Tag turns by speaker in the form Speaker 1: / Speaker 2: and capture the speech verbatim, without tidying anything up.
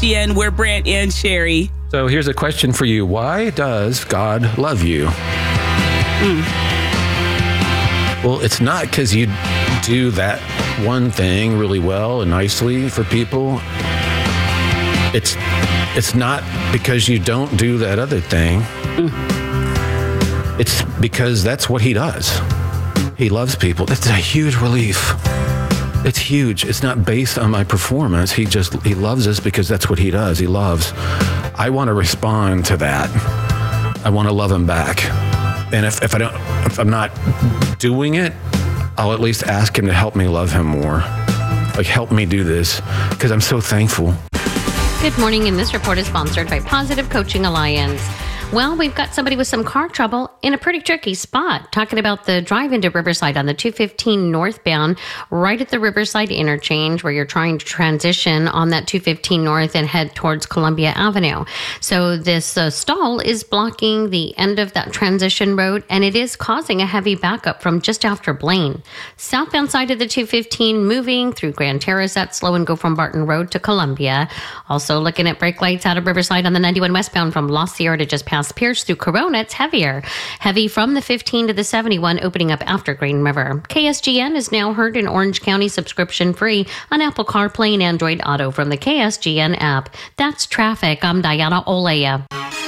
Speaker 1: G N. We're Brant and Sherry.
Speaker 2: So here's a question for you. Why does God love you?
Speaker 1: Mm.
Speaker 2: Well, it's not because you do that one thing really well and nicely for people. It's it's not because you don't do that other thing. Mm. It's because that's what he does. He loves people. That's a huge relief. It's huge. It's not based on my performance. He just, he loves us because that's what he does. He loves. I want to respond to that. I want to love him back. And if, if I don't, if I'm not doing it, I'll at least ask him to help me love him more. Like, help me do this because I'm so thankful.
Speaker 3: Good morning, and this report is sponsored by Positive Coaching Alliance. Well, we've got somebody with some car trouble in a pretty tricky spot. Talking about the drive into Riverside on the two fifteen northbound, right at the Riverside interchange where you're trying to transition on that two fifteen north and head towards Columbia Avenue. So this uh, stall is blocking the end of that transition road, and it is causing a heavy backup from just after Blaine. Southbound side of the two fifteen moving through Grand Terrace at Slow and Go from Barton Road to Columbia. Also looking at brake lights out of Riverside on the ninety-one westbound from La Sierra to just past Pierce through Corona. It's heavier. Heavy from the fifteen to the seventy-one, opening up after Green River. K S G N is now heard in Orange County subscription free on Apple CarPlay and Android Auto from the K S G N app. That's traffic. I'm Diana Olea.